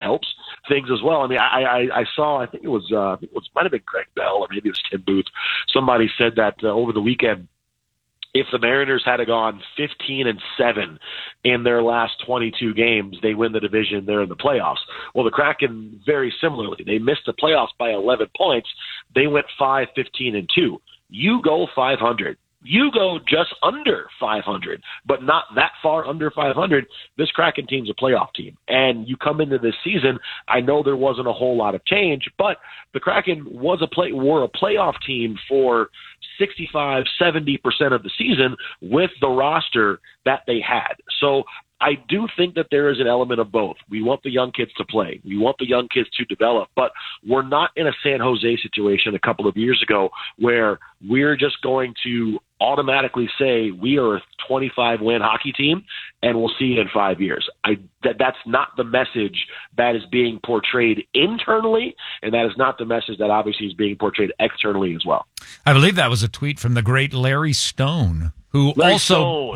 helps things as well. I mean, I saw, I think it was might have been Greg Bell or maybe it was Tim Booth. Somebody said that over the weekend, if the Mariners had gone 15-7 in their last 22 games, they win the division. They're in the playoffs. Well, the Kraken, very similarly, they missed the playoffs by 11 points. They went 5-15-2. You go 500. You go just under 500, but not that far under 500. This Kraken team's a playoff team. And you come into this season, I know there wasn't a whole lot of change, but the Kraken were a playoff team for 65, 70% of the season with the roster that they had. So I do think that there is an element of both. We want the young kids to play. We want the young kids to develop, but we're not in a San Jose situation a couple of years ago where we're just going to automatically say we are a 25-win hockey team and we'll see you in 5 years. That's not the message that is being portrayed internally, and that is not the message that obviously is being portrayed externally as well. I believe that was a tweet from the great Larry Stone, who also,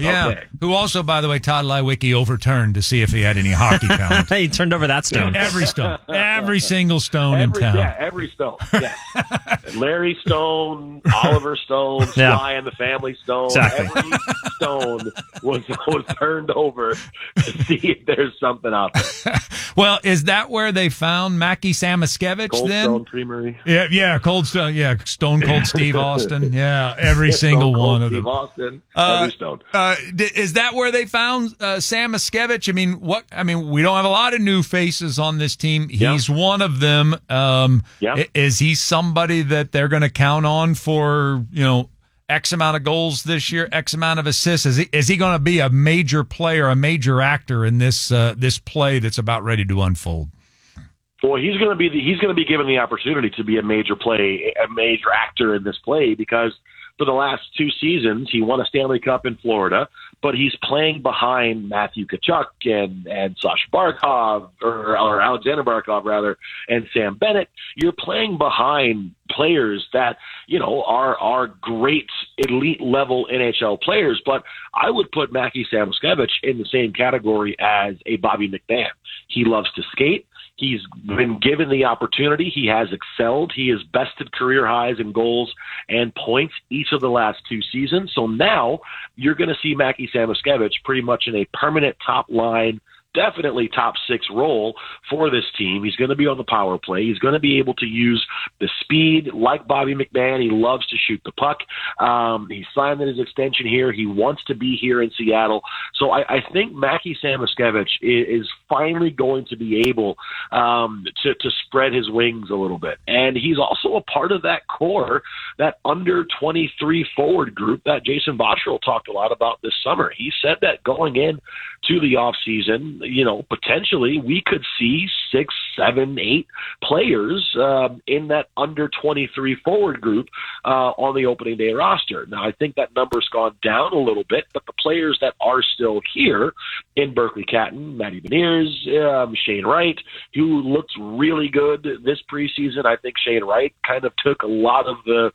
by the way, Todd Lewicki overturned to see if he had any hockey talent. He turned over that stone. Every stone. Every single stone in town. Yeah, every stone. Yeah. Larry Stone, Oliver Stone, Sly and the Family Stone. Exactly. Every stone was turned over to see if there's something out there. Well, is that where they found Mackie Samoskevich Cold then? Stone Creamery. Yeah, Cold Stone. Yeah, Stone Cold Steve Austin. Yeah, every single one of them. Steve Austin. Every stone. Is that where they found Samoskevich? I mean, we don't have a lot of new faces on this team. He's one of them. Is he somebody that they're going to count on for, X amount of goals this year, X amount of assists? Is he going to be a major player, a major actor in this play that's about ready to unfold? Well, he's going to be given the opportunity to be a major actor in this play because for the last 2 seasons, he won a Stanley Cup in Florida, but he's playing behind Matthew Tkachuk and Sasha Barkov, or Alexander Barkov, rather, and Sam Bennett. You're playing behind players that, are great elite-level NHL players, but I would put Mackie Samoskevich in the same category as a Bobby McMann. He loves to skate. He's been given the opportunity. He has excelled. He has bested career highs in goals and points each of the last 2 seasons. So now you're going to see Mackie Samoskevich pretty much in a permanent top line, definitely top 6 role for this team. He's going to be on the power play. He's going to be able to use the speed like Bobby McMann. He loves to shoot the puck. He signed his extension here. He wants to be here in Seattle. So I think Mackie Samoskevich is finally going to be able to spread his wings a little bit. And he's also a part of that core, that under 23 forward group that Jason Botterill talked a lot about this summer. He said that going in to the offseason, potentially we could see 6, 7, 8 players in that under 23 forward group on the opening day roster. Now, I think that number's gone down a little bit, but the players that are still here in Berkeley Catton, Matty Beniers, Shane Wright, who looks really good this preseason. I think Shane Wright kind of took a lot of the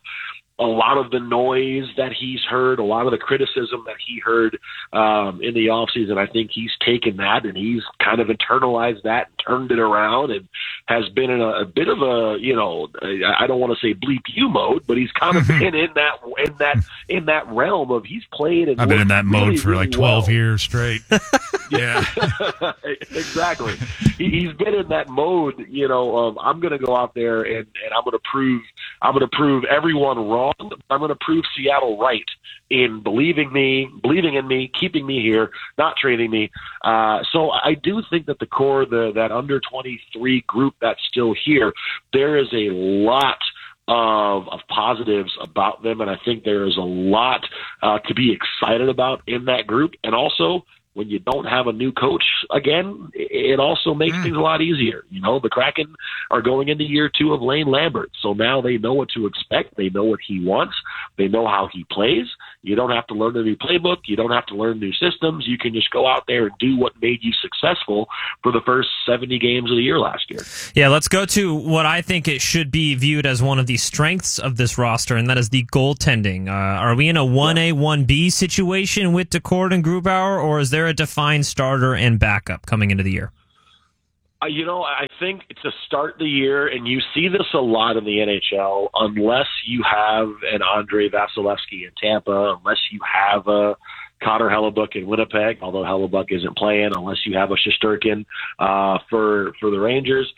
noise that he's heard, a lot of the criticism that he heard in the offseason. I think he's taken that and he's kind of internalized that and turned it around and has been in a bit of a, I don't want to say bleep you mode, but he's kind of been in that realm of he's played. And I've been in that really, mode for like 12 years straight. Yeah, exactly. He's been in that mode, of I'm going to go out there and I'm going to prove everyone wrong. I'm going to prove Seattle right in believing in me, keeping me here, not trading me. So I do think that the core, that under 23 group that's still here, there is a lot of positives about them, and I think there is a lot to be excited about in that group. And also, when you don't have a new coach again, it also makes things a lot easier. The Kraken are going into year 2 of Lane Lambert, so now they know what to expect. They know what he wants. They know how he plays. You don't have to learn a new playbook. You don't have to learn new systems. You can just go out there and do what made you successful for the first 70 games of the year last year. Yeah, let's go to what I think it should be viewed as one of the strengths of this roster, and that is the goaltending. Are we in a 1A, 1B situation with Daccord and Grubauer, or is there a defined starter and backup coming into the year? I think to start the year, and you see this a lot in the NHL, unless you have an Andrei Vasilevsky in Tampa, unless you have a Connor Hellebuyck in Winnipeg, although Hellebuyck isn't playing, unless you have a Shesterkin for the Rangers,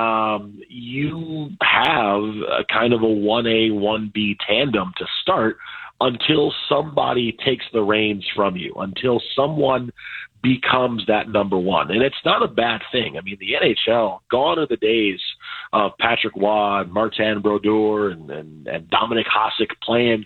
you have a kind of a 1A, 1B tandem to start until somebody takes the reins from you, until someone becomes that number one. And it's not a bad thing. I mean, the NHL, gone are the days of Patrick Waugh, Martin Brodeur, and Dominic Hasek playing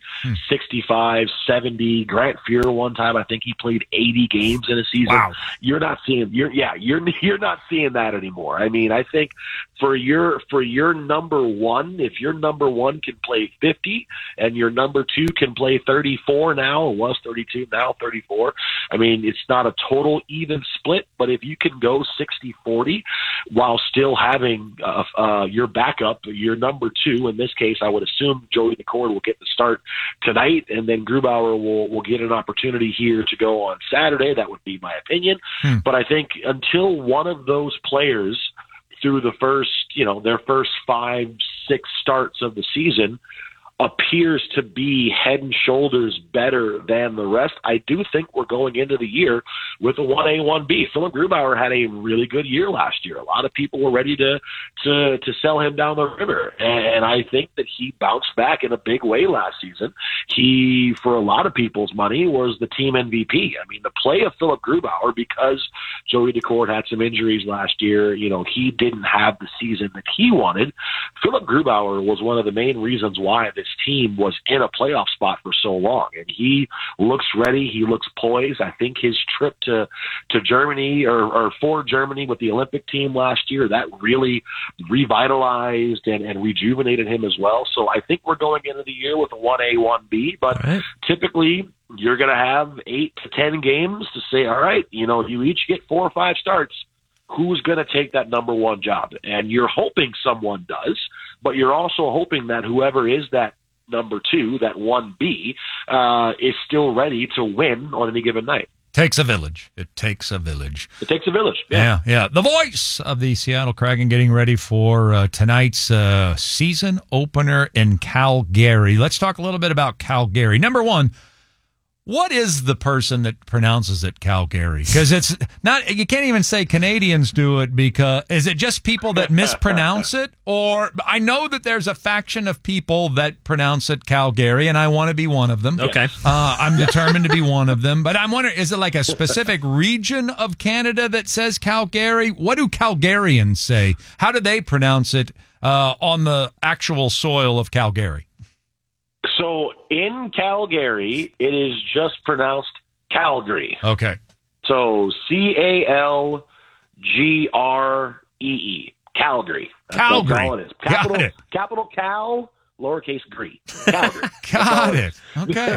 65, 70. Grant Fuhr one time, I think he played 80 games in a season. Wow. You're not seeing you're not seeing that anymore. I mean, I think for your number one, if your number one can play 50 and your number two can play 34 now, or was 32, now 34, I mean, it's not a total even split, but if you can go 60-40 while still having your backup, your number two, in this case, I would assume Joey Daccord will get the start tonight, and then Grubauer will get an opportunity here to go on Saturday. That would be my opinion. But I think until one of those players through the first, their first 5-6 starts of the season appears to be head and shoulders better than the rest, I do think we're going into the year with a 1A, 1B. Philip Grubauer had a really good year last year. A lot of people were ready to sell him down the river, and I think that he bounced back in a big way last season. He, for a lot of people's money, was the team MVP. I mean, the play of Philip Grubauer, because Joey Daccord had some injuries last year, he didn't have the season that he wanted. Philip Grubauer was one of the main reasons why this team was in a playoff spot for so long, and he looks ready. He looks poised. I think his trip to Germany or for Germany with the Olympic team last year, that really revitalized and rejuvenated him as well. So I think we're going into the year with a 1A, 1B, but typically you're going to have 8 to 10 games to say, all right, you each get 4 or 5 starts. Who's going to take that number one job? And you're hoping someone does, but you're also hoping that whoever is that number two, that 1B, is still ready to win on any given night. Takes a village. It takes a village. It takes a village. Yeah. The voice of the Seattle Kraken getting ready for tonight's season opener in Calgary. Let's talk a little bit about Calgary. Number one, what is the person that pronounces it Calgary? Because it's not, you can't even say Canadians do it, because is it just people that mispronounce it? Or I know that there's a faction of people that pronounce it Calgary, and I want to be one of them. Okay. I'm determined to be one of them. But I'm wondering, is it like a specific region of Canada that says Calgary? What do Calgarians say? How do they pronounce it on the actual soil of Calgary? So in Calgary, it is just pronounced Calgary. Okay. So Calgree. Calgary. That's Calgary. all it is. Capital Cal, lowercase Gree. Calgary. Got it. Okay.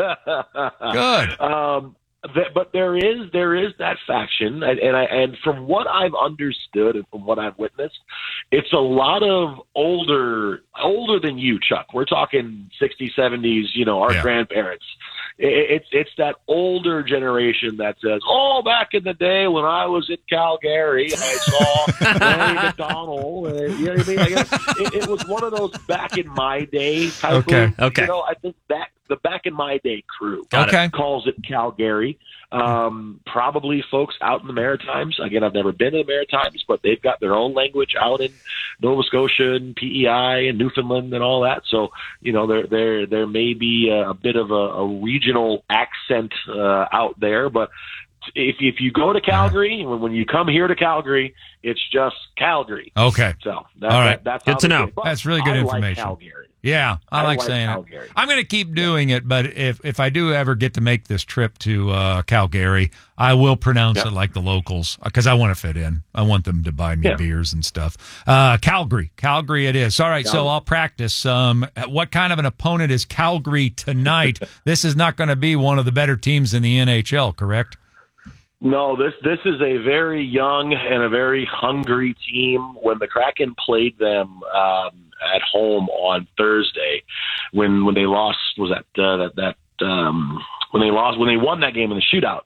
Good. But there is that faction, and from what I've understood and from what I've witnessed, it's a lot of older than you, Chuck. We're talking 60s, 70s. Our grandparents. It's that older generation that says, "Oh, back in the day when I was in Calgary, and I saw Larry McDonald." You know what I mean? It was one of those back in my day type of. Okay. I think that the back in my day crew calls it Calgary. Probably folks out in the Maritimes. Again, I've never been in the Maritimes, but they've got their own language out in Nova Scotia and PEI and Newfoundland and all that. So, there may be a bit of a regional accent out there, but if you go to Calgary, when you come here to Calgary, it's just Calgary. Okay. So all right. That's good to know. That's really good information. Like Calgary. Yeah, I like saying Calgary. it. I'm going to keep doing it, but if I do ever get to make this trip to Calgary, I will pronounce it like the locals, because I want to fit in. I want them to buy me beers and stuff. Calgary it is. All right, so I'll practice. What kind of an opponent is Calgary tonight? This is not going to be one of the better teams in the NHL, correct? No, this is a very young and a very hungry team. When the Kraken played them at home on Thursday, when they lost, when they won that game in the shootout,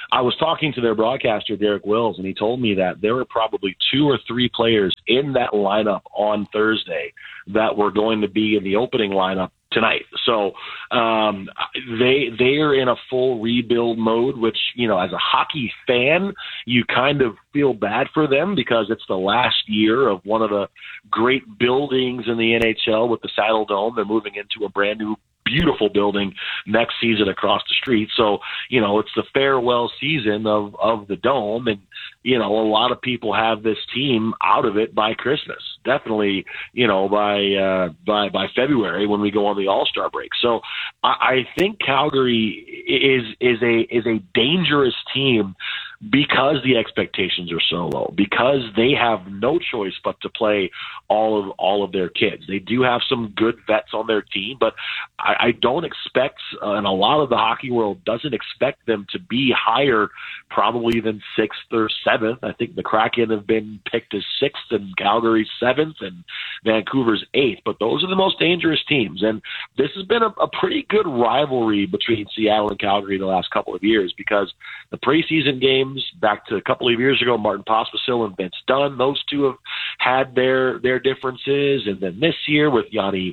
I was talking to their broadcaster, Derek Wills, and he told me that there were probably 2 or 3 players in that lineup on Thursday that were going to be in the opening lineup tonight. So they are in a full rebuild mode, which, as a hockey fan, you kind of feel bad for them because it's the last year of one of the great buildings in the NHL with the Saddle Dome. They're moving into a brand new, beautiful building next season across the street. So, it's the farewell season of the Dome. And, a lot of people have this team out of it by Christmas, definitely, by February when we go on the All-Star break. So I think Calgary is a dangerous team because the expectations are so low, because they have no choice but to play all of their kids. They do have some good vets on their team, but I don't expect, and a lot of the hockey world doesn't expect them to be higher probably than 6th or 7th. I think the Kraken have been picked as 6th and Calgary 7th and Vancouver's 8th, but those are the most dangerous teams. And this has been a pretty good rivalry between Seattle and Calgary the last couple of years, because the preseason games back to a couple of years ago, Martin Pospisil and Vince Dunn, those two have had their differences. And then this year with Ville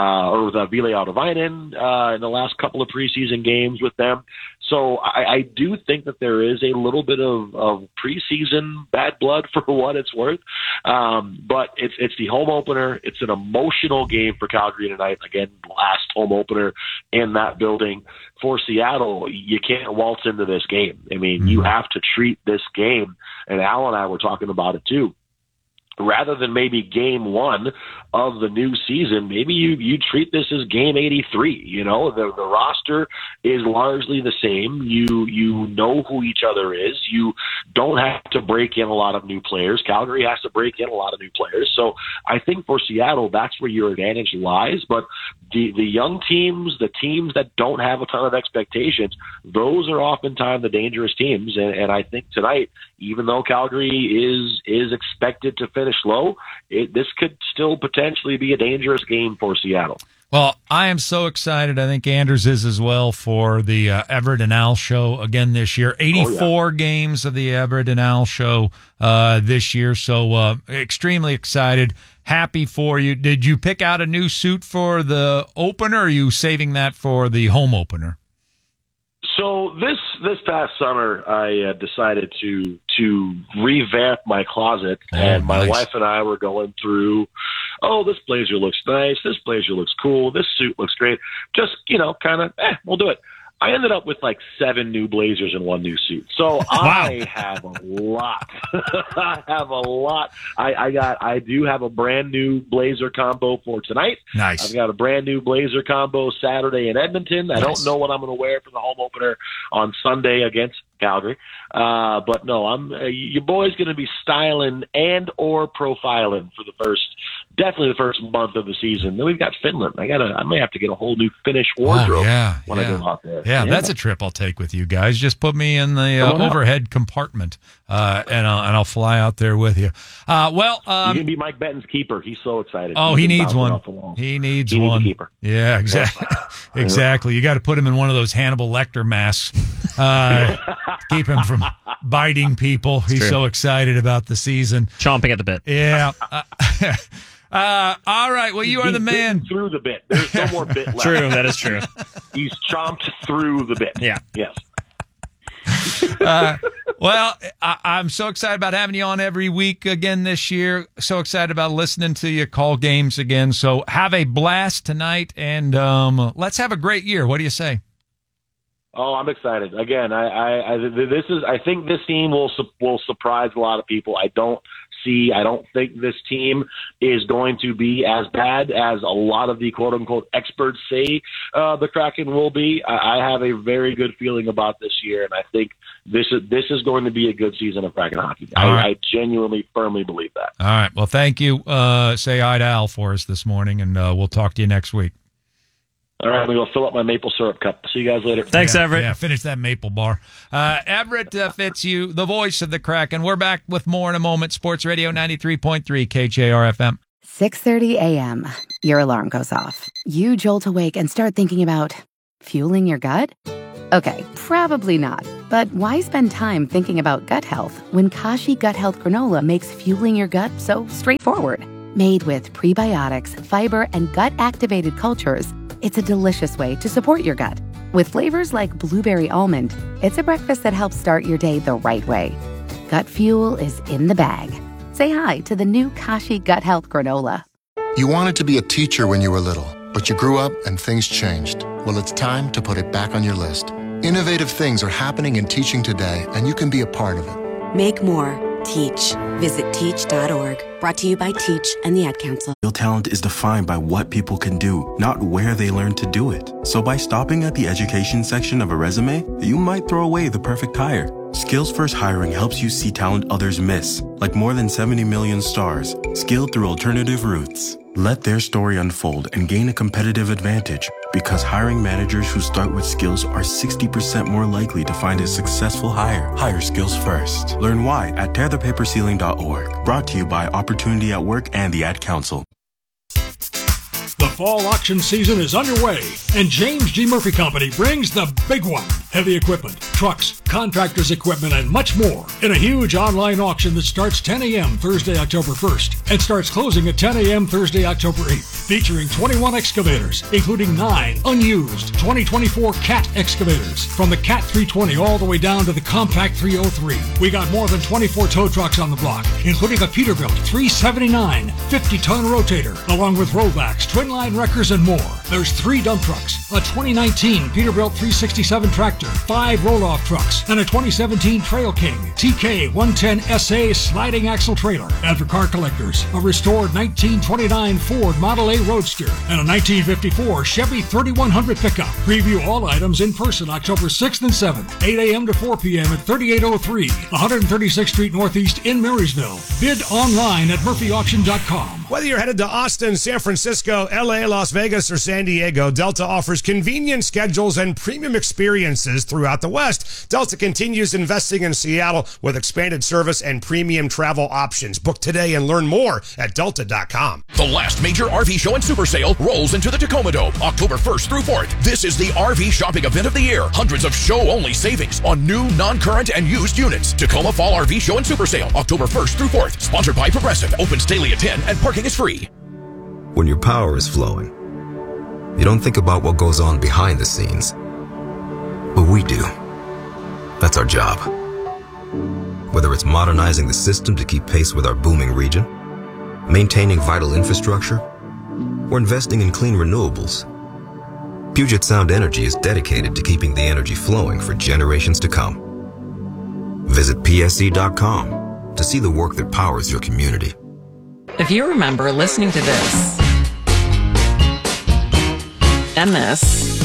Autovainen in the last couple of preseason games with them. So I do think that there is a little bit of preseason bad blood for what it's worth. But it's the home opener. It's an emotional game for Calgary tonight. Again, last home opener in that building. For Seattle, you can't waltz into this game. I mean, you have to treat this game, and Al and I were talking about it too. Rather than maybe game 1 of the new season, maybe you treat this as game 83. The roster is largely the same. You know who each other is. You don't have to break in a lot of new players. Calgary has to break in a lot of new players. So I think for Seattle, that's where your advantage lies. But the young teams, the teams that don't have a ton of expectations, those are oftentimes the dangerous teams. And I think tonight, even though Calgary is expected to finish low, this could still potentially be a dangerous game for Seattle. Well, I am so excited. I think Anders is as well for the Everett and Al show again this year. 84 games of the Everett and Al show this year. So extremely excited. Happy for you. Did you pick out a new suit for the opener, or are you saving that for the home opener? So this past summer, I decided to revamp my closet, and my wife and I were going through, this blazer looks nice, this blazer looks cool, this suit looks great. Just, kind of, we'll do it. I ended up with like 7 new blazers and 1 new suit. So I have a lot. I do have a brand new blazer combo for tonight. Nice. I've got a brand new blazer combo Saturday in Edmonton. I don't know what I'm going to wear for the home opener on Sunday against Calgary. But no, your boy's going to be styling and or profiling for definitely the first month of the season. Then we've got Finland. I may have to get a whole new Finnish wardrobe when I go out there. Yeah, that's a trip I'll take with you guys. Just put me in the overhead compartment, and I'll fly out there with you. You can be Mike Benton's keeper. He's so excited. Oh, he needs one. He needs one. Needs a keeper. Yeah, exactly. Exactly. You got to put him in one of those Hannibal Lecter masks. Keep him from biting people. He's so excited about the season. Chomping at the bit. Yeah. All right. Well, you are the man. Through the bit. There's no more bit left. True. That is true. He's chomped through the bit. Yeah. Yes. I'm so excited about having you on every week again this year. So excited about listening to you call games again. So have a blast tonight, and let's have a great year. What do you say? Oh, I'm excited. Again, I think this team will surprise a lot of people. I don't think this team is going to be as bad as a lot of the quote-unquote experts say the Kraken will be. I have a very good feeling about this year, and I think this is going to be a good season of Kraken hockey. I genuinely, firmly believe that. All right. Well, thank you. Say hi to Al for us this morning, and we'll talk to you next week. All right, I'm going to go fill up my maple syrup cup. See you guys later. Thanks, Everett. Yeah, finish that maple bar. Everett Fitzhugh, the voice of the Kraken. We're back with more in a moment. Sports Radio 93.3 KJR-FM. 6:30 a.m. Your alarm goes off. You jolt awake and start thinking about fueling your gut? Okay, probably not. But why spend time thinking about gut health when Kashi Gut Health Granola makes fueling your gut so straightforward? Made with prebiotics, fiber, and gut-activated cultures, it's a delicious way to support your gut. With flavors like blueberry almond, it's a breakfast that helps start your day the right way. Gut fuel is in the bag. Say hi to the new Kashi Gut Health Granola. You wanted to be a teacher when you were little, but you grew up and things changed. Well, it's time to put it back on your list. Innovative things are happening in teaching today, and you can be a part of it. Make more. Teach. Visit teach.org. Brought to you by Teach and the Ad Council. Real talent is defined by what people can do, not where they learn to do it. So by stopping at the education section of a resume, you might throw away the perfect hire. Skills First Hiring helps you see talent others miss, like more than 70 million stars, skilled through alternative routes. Let their story unfold and gain a competitive advantage, because hiring managers who start with skills are 60% more likely to find a successful hire. Hire skills first. Learn why at tearthepaperceiling.org. Brought to you by Opportunity at Work and the Ad Council. The fall auction season is underway, and James G. Murphy Company brings the big one. Heavy equipment, trucks, contractors' equipment, and much more in a huge online auction that starts 10 a.m. Thursday, October 1st, and starts closing at 10 a.m. Thursday, October 8th, featuring 21 excavators, including 9 unused 2024 CAT excavators, from the CAT 320 all the way down to the Compact 303. We got more than 24 tow trucks on the block, including a Peterbilt 379 50-ton rotator, along with rollbacks, twin-line wreckers, and more. There's 3 dump trucks, a 2019 Peterbilt 367 tractor, 5 roll-off trucks, and a 2017 Trail King TK 110 SA sliding axle trailer. And for car collectors, a restored 1929 Ford Model A Roadster and a 1954 Chevy 3100 pickup. Preview all items in person October 6th and 7th, 8 a.m. to 4 p.m. at 3803 136th Street Northeast in Marysville. Bid online at murphyauction.com. Whether you're headed to Austin, San Francisco, LA, Las Vegas, or San Diego, Delta offers convenient schedules and premium experiences throughout the West. Delta continues investing in Seattle with expanded service and premium travel options. Book today and learn more at delta.com. The last major RV show and super sale rolls into the Tacoma Dome, October 1st through 4th. This is the RV shopping event of the year. Hundreds of show-only savings on new, non-current, and used units. Tacoma Fall RV Show and Super Sale, October 1st through 4th. Sponsored by Progressive. Opens daily at 10 and parking is free. When your power is flowing, you don't think about what goes on behind the scenes. But we do. That's our job. Whether it's modernizing the system to keep pace with our booming region, maintaining vital infrastructure, or investing in clean renewables, Puget Sound Energy is dedicated to keeping the energy flowing for generations to come. Visit psc.com to see the work that powers your community. If you remember listening to this, and this,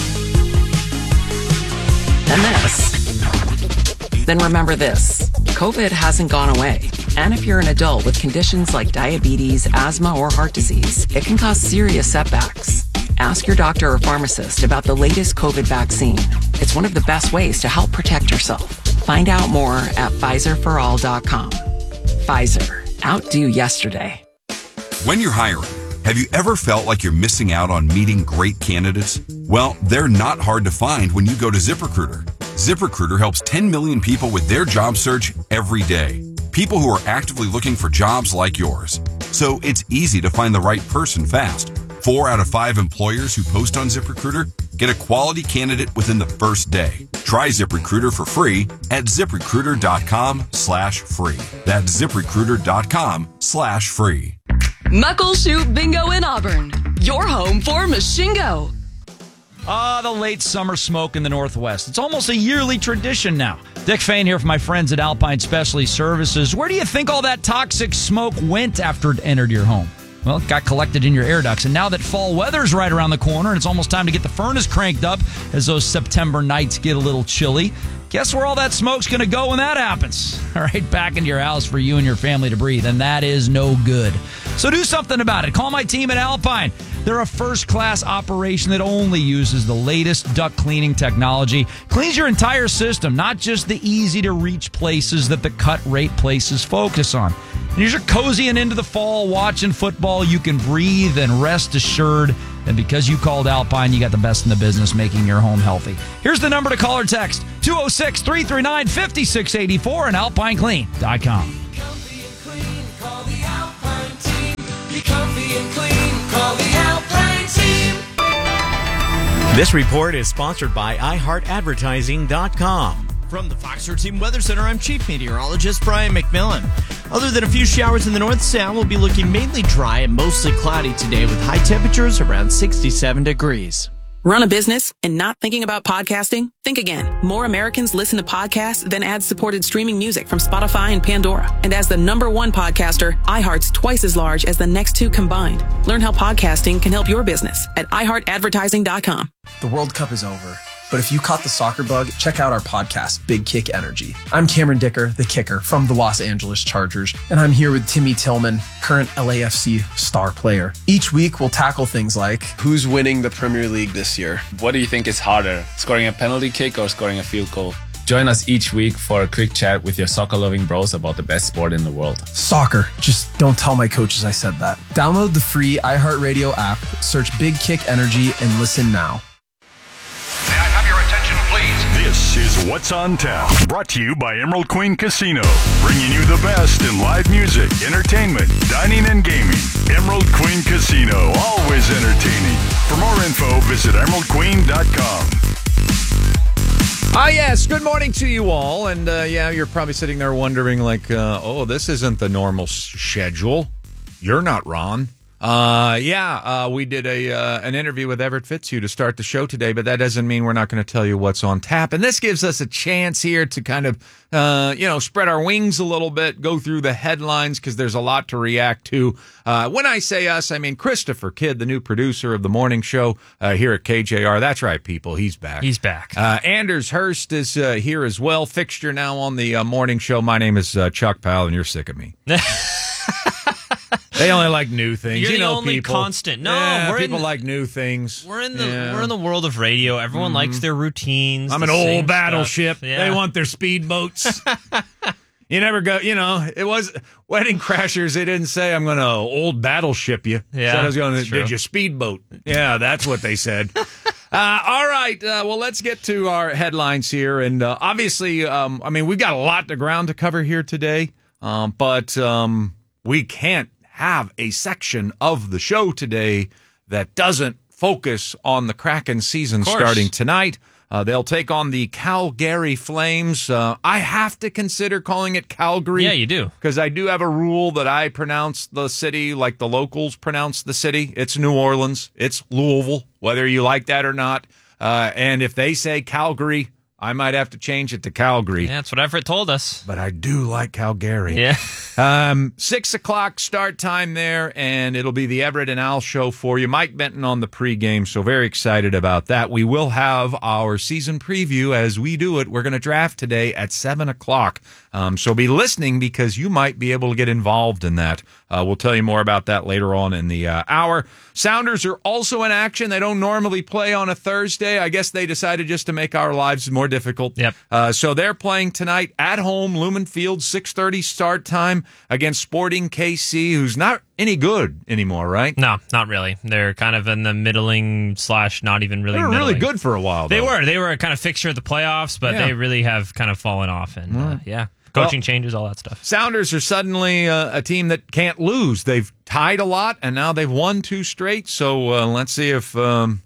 and this, then remember this. COVID hasn't gone away. And if you're an adult with conditions like diabetes, asthma, or heart disease, it can cause serious setbacks. Ask your doctor or pharmacist about the latest COVID vaccine. It's one of the best ways to help protect yourself. Find out more at PfizerForAll.com. Pfizer. Outdo yesterday. When you're hiring, have you ever felt like you're missing out on meeting great candidates? Well, they're not hard to find when you go to ZipRecruiter. ZipRecruiter helps 10 million people with their job search every day. People who are actively looking for jobs like yours. So it's easy to find the right person fast. 4 out of 5 employers who post on ZipRecruiter get a quality candidate within the first day. Try ZipRecruiter for free at ZipRecruiter.com/free. That's ZipRecruiter.com/free. Muckleshoot Bingo in Auburn, your home for Mashingo. The late summer smoke in the Northwest. It's almost a yearly tradition now. Dick Fain here from my friends at Alpine Specialty Services. Where do you think all that toxic smoke went after it entered your home? Well, it got collected in your air ducts. And now that fall weather's right around the corner and it's almost time to get the furnace cranked up as those September nights get a little chilly, guess where all that smoke's going to go when that happens? All right, back into your house for you and your family to breathe, and that is no good. So do something about it. Call my team at Alpine. They're a first-class operation that only uses the latest duct cleaning technology. Cleans your entire system, not just the easy-to-reach places that the cut-rate places focus on. And as you're cozying into the fall, watching football, you can breathe and rest assured And because you called Alpine, you got the best in the business making your home healthy. Here's the number to call or text, 206-339-5684 and alpineclean.com. Be comfy and clean, call the Alpine team. Be comfy and clean, call the Alpine team. This report is sponsored by iHeartAdvertising.com. From the Fox 13 Weather Center, I'm Chief Meteorologist Brian McMillan. Other than a few showers in the north, Sound will be looking mainly dry and mostly cloudy today with high temperatures around 67 degrees. Run a business and not thinking about podcasting? Think again. More Americans listen to podcasts than ad-supported streaming music from Spotify and Pandora. And as the #1 podcaster, iHeart's twice as large as the next two combined. Learn how podcasting can help your business at iHeartAdvertising.com. The World Cup is over. But if you caught the soccer bug, check out our podcast, Big Kick Energy. I'm Cameron Dicker, the kicker from the Los Angeles Chargers, and I'm here with Timmy Tillman, current LAFC star player. Each week, we'll tackle things like, who's winning the Premier League this year? What do you think is harder, scoring a penalty kick or scoring a field goal? Join us each week for a quick chat with your soccer-loving bros about the best sport in the world. Soccer. Just don't tell my coaches I said that. Download the free iHeartRadio app, search Big Kick Energy, and listen now. This is What's on Tap, brought to you by Emerald Queen Casino, bringing you the best in live music, entertainment, dining, and gaming. Emerald Queen Casino, always entertaining. For more info, visit emeraldqueen.com. Yes, good morning to you all. And you're probably sitting there wondering, this isn't the normal schedule. You're not Ron. We did an interview with Everett Fitzhugh to start the show today, but that doesn't mean we're not going to tell you what's on tap. And this gives us a chance here to kind of, spread our wings a little bit, go through the headlines, because there's a lot to react to. When I say us, I mean Christopher Kidd, the new producer of the morning show here at KJR. That's right, people. He's back. He's back. Anders Hurst is here as well, fixture now on the morning show. My name is Chuck Powell, and you're sick of me. They only like new things. You're the only people. Constant. No, people like new things. We're in the world of radio. Everyone likes their routines. I'm an old battleship. Yeah. They want their speedboats. You never go. It was Wedding Crashers. They didn't say I'm going to old battleship you. Yeah, so I was going to did you speedboat? Yeah, that's what they said. All right. Well, let's get to our headlines here, and obviously, we've got a lot of ground to cover here today, but we can't have a section of the show today that doesn't focus on the Kraken season starting tonight. They'll take on the Calgary Flames. I have to consider calling it Calgary. Yeah, you do. Because I do have a rule that I pronounce the city like the locals pronounce the city. It's New Orleans. It's Louisville, whether you like that or not. And if they say Calgary, I might have to change it to Calgary. Yeah, that's what Everett told us. But I do like Calgary. Yeah. 6 o'clock start time there, and it'll be the Everett and Al show for you. Mike Benton on the pregame, so very excited about that. We will have our season preview as we do it. We're going to draft today at 7 o'clock. So be listening because you might be able to get involved in that. We'll tell you more about that later on in the hour. Sounders are also in action. They don't normally play on a Thursday. I guess they decided just to make our lives more difficult. Yep. So they're playing tonight at home, Lumen Field, 6:30 start time against Sporting KC, who's not any good anymore, right? No, not really. They're kind of in the middling / not even really. They were middling. really good for a while, though. They were a kind of fixture of the playoffs, but they really have kind of fallen off. And coaching changes, all that stuff. Sounders are suddenly a team that can't lose. They've tied a lot, and now they've won 2 straight. So let's see if the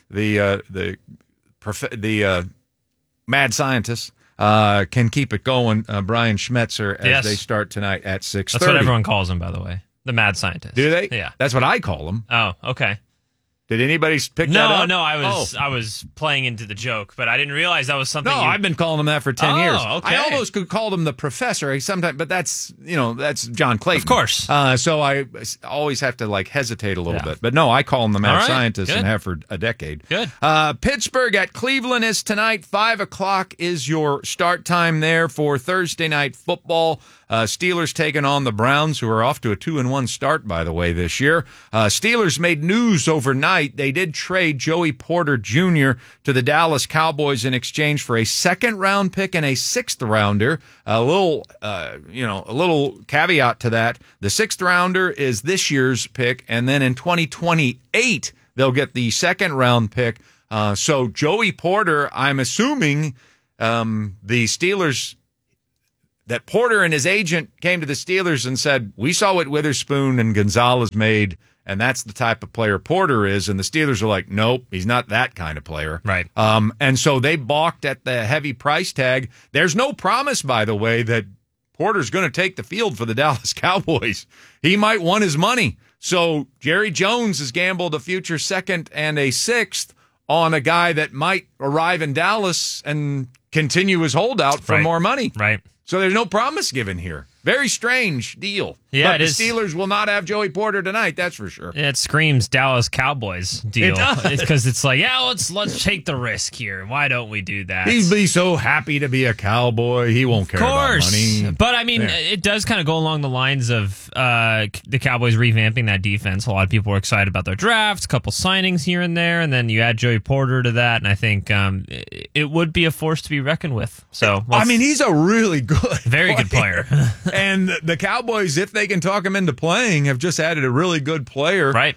mad scientists can keep it going. Brian Schmetzer as they start tonight at 6:30. That's what everyone calls him, by the way. The mad scientist. Do they? Yeah. That's what I call them. Oh, okay. Did anybody pick that up? No, I was playing into the joke, but I didn't realize that was something. No, I've been calling him that for 10 years. Okay. I almost could call him the professor sometimes, but that's John Clayton. Of course. So I always have to hesitate a little bit. But no, I call him the mad scientist and have for a decade. Good. Pittsburgh at Cleveland is tonight. 5 o'clock is your start time there for Thursday night football. Steelers taking on the Browns, who are off to a 2-1 start, by the way, this year. Steelers made news overnight. They did trade Joey Porter Jr. to the Dallas Cowboys in exchange for a 2nd-round pick and a 6th-rounder. A little caveat to that. The 6th-rounder is this year's pick, and then in 2028, They'll get the second-round pick. So Joey Porter, I'm assuming the Steelers, that Porter and his agent came to the Steelers and said, we saw what Witherspoon and Gonzalez made, and that's the type of player Porter is. And the Steelers are like, nope, he's not that kind of player. Right. And so they balked at the heavy price tag. There's no promise, by the way, that Porter's going to take the field for the Dallas Cowboys. He might want his money. So Jerry Jones has gambled a future second and a sixth on a guy that might arrive in Dallas and continue his holdout for more money. Right. So there's no promise given here. Very strange deal. Yeah, but it the is. Steelers will not have Joey Porter tonight, that's for sure. It screams Dallas Cowboys deal. It does. Because it's like, yeah, let's take the risk here. Why don't we do that? He'd be so happy to be a Cowboy. He won't care about money. But, I mean, Yeah. it does kind of go along the lines of the Cowboys revamping that defense. A lot of people were excited about their drafts, a couple signings here and there, and then you add Joey Porter to that, and I think it would be a force to be reckoned with. So, I mean, he's a really good very good player. And the Cowboys, if they can talk him into playing, have just added a really good player. Right.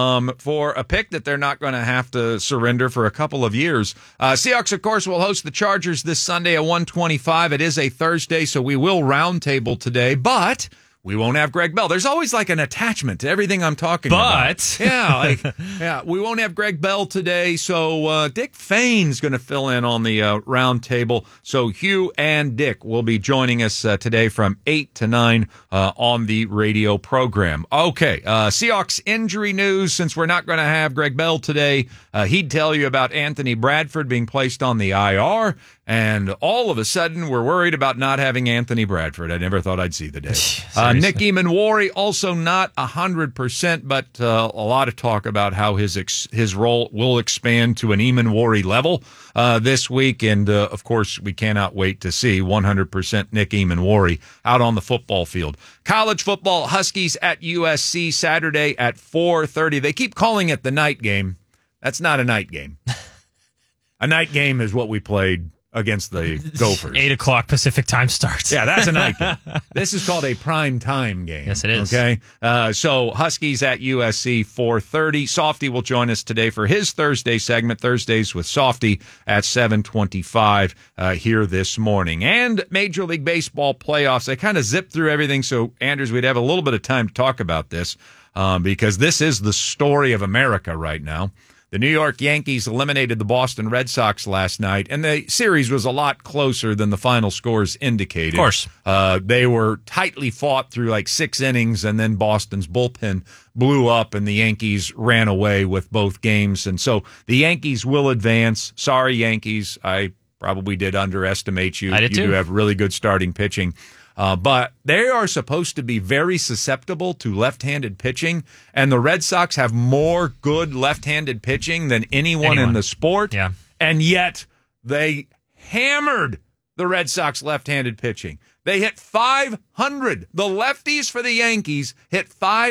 For a pick that they're not going to have to surrender for a couple of years. Seahawks, of course, will host the Chargers this Sunday at 1:25. It is a Thursday, so we will roundtable today, but we won't have Greg Bell. There's always like an attachment to everything I'm talking about. Yeah, we won't have Greg Bell today, so Dick Fain's going to fill in on the roundtable. So Hugh and Dick will be joining us today from 8 to 9 on the radio program. Okay, Seahawks injury news. Since we're not going to have Greg Bell today, he'd tell you about Anthony Bradford being placed on the IR. And all of a sudden, we're worried about not having Anthony Bradford. I never thought I'd see the day. Nick Eamon-Wari, also not 100%, but a lot of talk about how his role will expand to an Eamon-Wari level this week. And, of course, we cannot wait to see 100% Nick Eamon-Wari out on the football field. College football, Huskies at USC Saturday at 4:30. They keep calling it the night game. That's not a night game. A night game is what we played against the Gophers. 8 o'clock Pacific time starts. Yeah, that's a night game. This is called a prime time game. Yes, it is. Okay, so Huskies at USC 4:30. Softy will join us today for his Thursday segment, Thursdays with Softy at 7:25 here this morning. And Major League Baseball playoffs. I kind of zipped through everything, so Anders, we'd have a little bit of time to talk about this because this is the story of America right now. The New York Yankees eliminated the Boston Red Sox last night, and the series was a lot closer than the final scores indicated. Of course. They were tightly fought through like 6 innings, and then Boston's bullpen blew up, and the Yankees ran away with both games. And so the Yankees will advance. Sorry, Yankees. I probably did underestimate you. I did You too. do have really good starting pitching. But they are supposed to be very susceptible to left-handed pitching, and the Red Sox have more good left-handed pitching than anyone in the sport. Yeah. And yet they hammered the Red Sox left-handed pitching. They hit 500. The lefties for the Yankees hit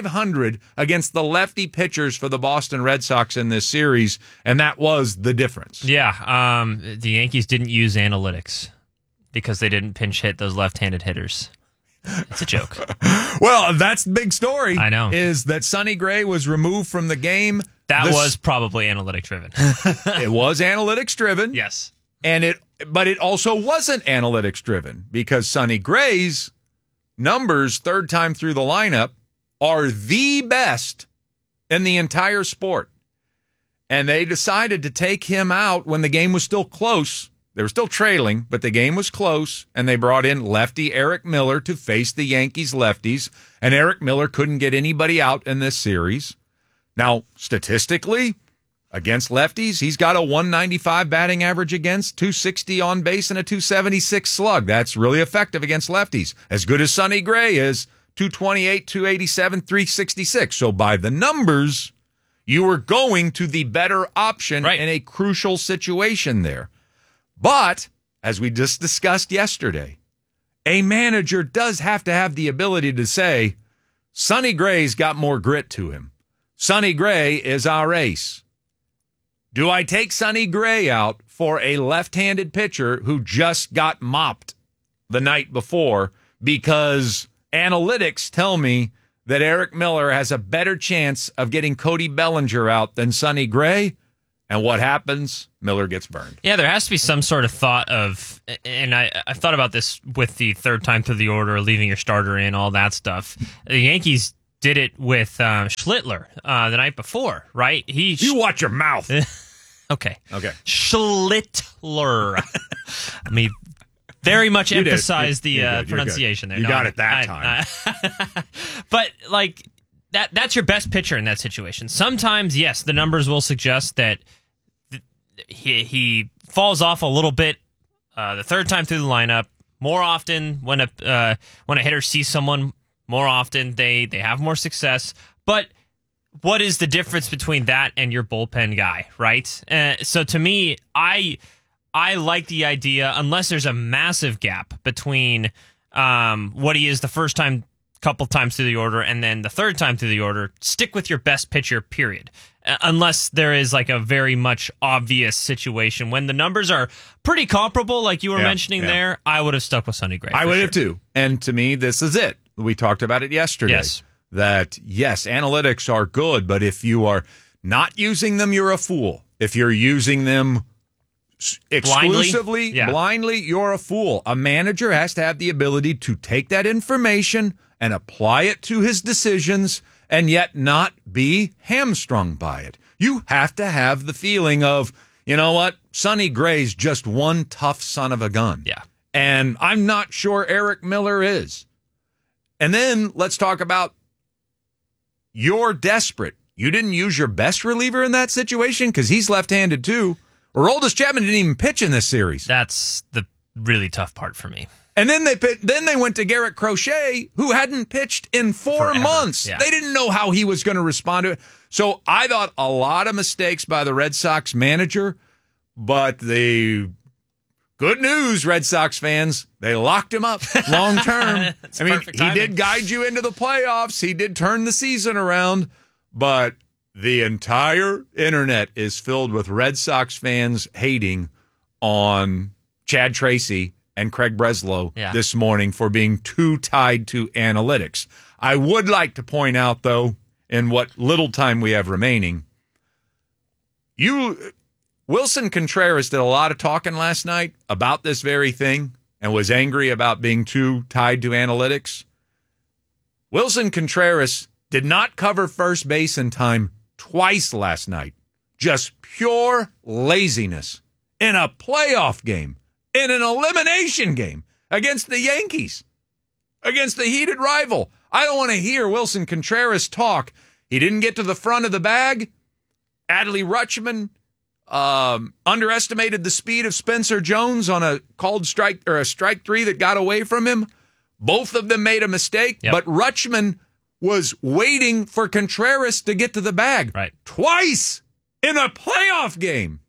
500 against the lefty pitchers for the Boston Red Sox in this series, and that was the difference. Yeah, the Yankees didn't use analytics because they didn't pinch hit those left-handed hitters. It's a joke. Well, that's the big story. I know. Is that Sonny Gray was removed from the game. That was probably analytic-driven. It was analytics-driven. Yes. But it also wasn't analytics-driven because Sonny Gray's numbers, third time through the lineup, are the best in the entire sport. And they decided to take him out when the game was still close. They were still trailing, but the game was close, and they brought in lefty Eric Miller to face the Yankees lefties, and Eric Miller couldn't get anybody out in this series. Now, statistically, against lefties, he's got a 195 batting average against, 260 on base, and a 276 slug. That's really effective against lefties. As good as Sonny Gray is, 228, 287, 366. So by the numbers, you were going to the better option in a crucial situation there. But, as we just discussed yesterday, a manager does have to have the ability to say, Sonny Gray's got more grit to him. Sonny Gray is our ace. Do I take Sonny Gray out for a left-handed pitcher who just got mopped the night before because analytics tell me that Eric Miller has a better chance of getting Cody Bellinger out than Sonny Gray. And what happens? Miller gets burned. Yeah, there has to be some sort of thought of, and I've thought about this with the third time through the order, leaving your starter in, all that stuff. The Yankees did it with Schlittler the night before, right? You watch your mouth. Okay. Schlittler. I mean, very much emphasize the pronunciation there. You got it that time. But, like, that's your best pitcher in that situation. Sometimes, yes, the numbers will suggest that he falls off a little bit the third time through the lineup. More often, when a hitter sees someone more often, they have more success. But what is the difference between that and your bullpen guy, right? So to me, I like the idea, unless there's a massive gap between what he is the first time, couple times through the order, and then the third time through the order, stick with your best pitcher, period. Unless there is like a very much obvious situation. When the numbers are pretty comparable, like you were mentioning there, I would have stuck with Sonny Gray. I would have too. And to me, this is it. We talked about it yesterday. Yes. That, yes, analytics are good, but if you are not using them, you're a fool. If you're using them exclusively, blindly, you're a fool. A manager has to have the ability to take that information and apply it to his decisions and yet not be hamstrung by it. You have to have the feeling of, you know what, Sonny Gray's just one tough son of a gun. Yeah. And I'm not sure Eric Miller is. And then let's talk about you're desperate. You didn't use your best reliever in that situation because he's left-handed too. Aroldis Chapman didn't even pitch in this series. That's the really tough part for me. And then they went to Garrett Crochet, who hadn't pitched in 4 months. Yeah. They didn't know how he was going to respond to it. So I thought a lot of mistakes by the Red Sox manager, but the good news, Red Sox fans, they locked him up long term. I mean, he did guide you into the playoffs. He did turn the season around, but the entire internet is filled with Red Sox fans hating on Chad Tracy and Craig Breslow this morning for being too tied to analytics. I would like to point out, though, in what little time we have remaining, Wilson Contreras did a lot of talking last night about this very thing and was angry about being too tied to analytics. Wilson Contreras did not cover first base in time twice last night. Just pure laziness in a playoff game. In an elimination game against the Yankees, against the heated rival. I don't want to hear Wilson Contreras talk. He didn't get to the front of the bag. Adley Rutschman underestimated the speed of Spencer Jones on a called strike or a strike three that got away from him. Both of them made a mistake, but Rutschman was waiting for Contreras to get to the bag twice in a playoff game.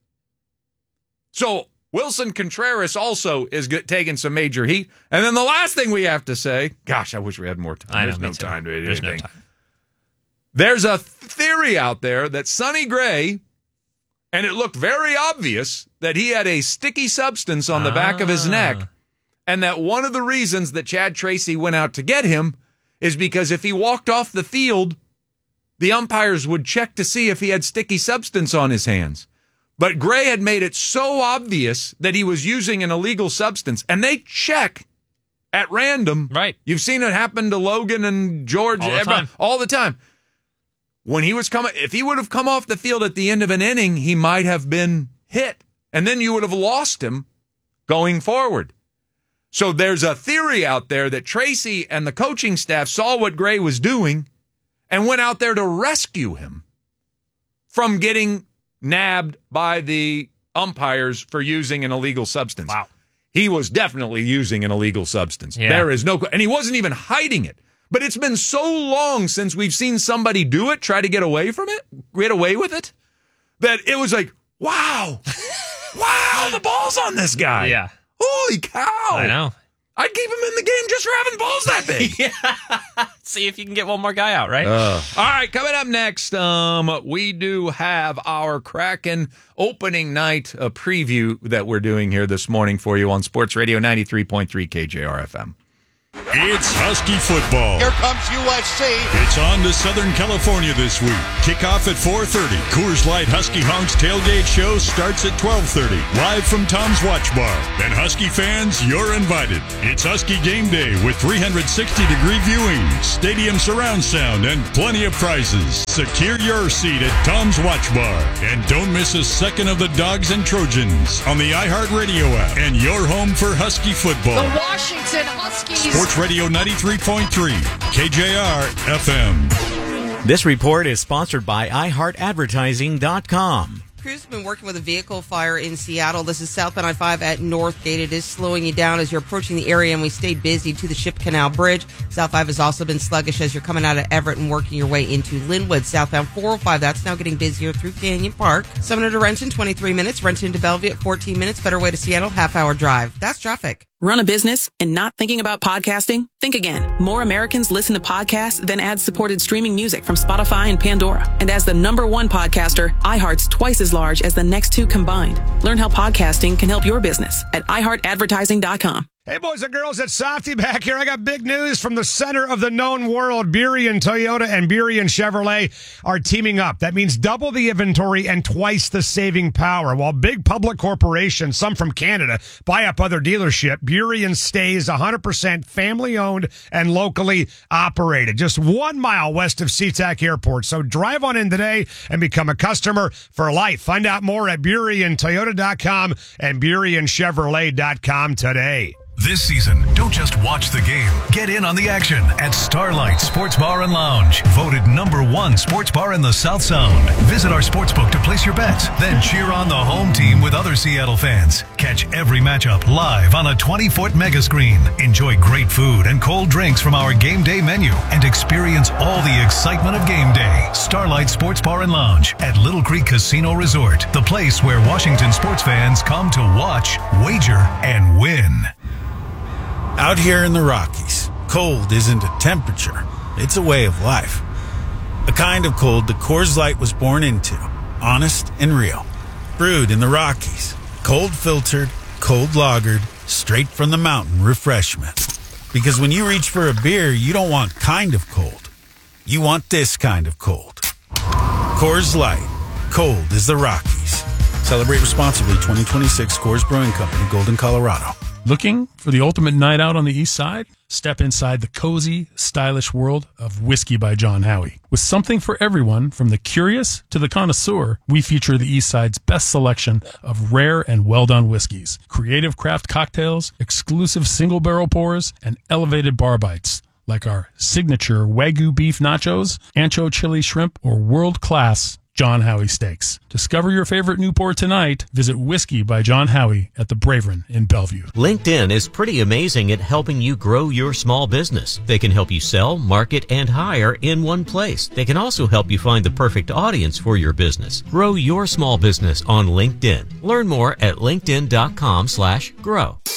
So Wilson Contreras also is taking some major heat. And then the last thing we have to say, gosh, I wish we had more time. There's no time to do anything. There's no time. There's a theory out there that Sonny Gray, and it looked very obvious that he had a sticky substance on the back of his neck, and that one of the reasons that Chad Tracy went out to get him is because if he walked off the field, the umpires would check to see if he had sticky substance on his hands. But Gray had made it so obvious that he was using an illegal substance, and they check at random. Right. You've seen it happen to Logan and George all the time. When he was coming, if he would have come off the field at the end of an inning, he might have been hit, and then you would have lost him going forward. So there's a theory out there that Tracy and the coaching staff saw what Gray was doing and went out there to rescue him from getting nabbed by the umpires for using an illegal substance. Wow. He was definitely using an illegal substance. Yeah. There is no, and he wasn't even hiding it. But it's been so long since we've seen somebody do it, try to get away from it, get away with it, that it was like, wow, wow, the ball's on this guy. Yeah. Holy cow. I know. I'd keep him in the game just for having balls that big. See if you can get one more guy out, right? All right, coming up next, we do have our Kraken opening night preview that we're doing here this morning for you on Sports Radio 93.3 KJR FM. It's Husky football. Here comes USC. It's on to Southern California this week. Kickoff at 4:30. Coors Light Husky Honks tailgate show starts at 12:30. Live from Tom's Watch Bar. And Husky fans, you're invited. It's Husky game day with 360-degree viewing, stadium surround sound, and plenty of prizes. Secure your seat at Tom's Watch Bar. And don't miss a second of the Dogs and Trojans on the iHeartRadio app and your home for Husky football. The Washington Huskies. Sports Radio 93.3, KJR FM. This report is sponsored by iHeartAdvertising.com. Crews have been working with a vehicle fire in Seattle. This is southbound I-5 at Northgate. It is slowing you down as you're approaching the area, and we stayed busy to the Ship Canal Bridge. South 5 has also been sluggish as you're coming out of Everett and working your way into Linwood. Southbound 405, that's now getting busier through Canyon Park. Sumner to Renton, 23 minutes. Renton to Bellevue at 14 minutes. Better way to Seattle, half-hour drive. That's traffic. Run a business and not thinking about podcasting? Think again. More Americans listen to podcasts than ad-supported streaming music from Spotify and Pandora. And as the #1 podcaster, iHeart's twice as large as the next two combined. Learn how podcasting can help your business at iHeartAdvertising.com. Hey, boys and girls, it's Softy back here. I got big news from the center of the known world. Burien Toyota and Burien Chevrolet are teaming up. That means double the inventory and twice the saving power. While big public corporations, some from Canada, buy up other dealership, Burien stays 100% family-owned and locally operated. Just 1 mile west of SeaTac Airport. So drive on in today and become a customer for life. Find out more at BurienToyota.com and BurienChevrolet.com today. This season, don't just watch the game. Get in on the action at Starlight Sports Bar and Lounge. Voted #1 sports bar in the South Sound. Visit our sportsbook to place your bets. Then cheer on the home team with other Seattle fans. Catch every matchup live on a 20-foot mega screen. Enjoy great food and cold drinks from our game day menu. And experience all the excitement of game day. Starlight Sports Bar and Lounge at Little Creek Casino Resort. The place where Washington sports fans come to watch, wager, and win. Out here in the Rockies, cold isn't a temperature, it's a way of life. A kind of cold that Coors Light was born into, honest and real. Brewed in the Rockies, cold filtered, cold lagered, straight from the mountain refreshment. Because when you reach for a beer, you don't want kind of cold. You want this kind of cold. Coors Light, cold as the Rockies. Celebrate responsibly. 2026 Coors Brewing Company, Golden, Colorado. Looking for the ultimate night out on the East Side? Step inside the cozy, stylish world of Whiskey by John Howie. With something for everyone, from the curious to the connoisseur, we feature the East Side's best selection of rare and well-done whiskeys, creative craft cocktails, exclusive single-barrel pours, and elevated bar bites, like our signature Wagyu beef nachos, ancho chili shrimp, or world-class John Howie Steaks. Discover your favorite Newport tonight. Visit Whiskey by John Howie at the Bravern in Bellevue. LinkedIn is pretty amazing at helping you grow your small business. They can help you sell, market, and hire in one place. They can also help you find the perfect audience for your business. Grow your small business on LinkedIn. Learn more at linkedin.com/grow.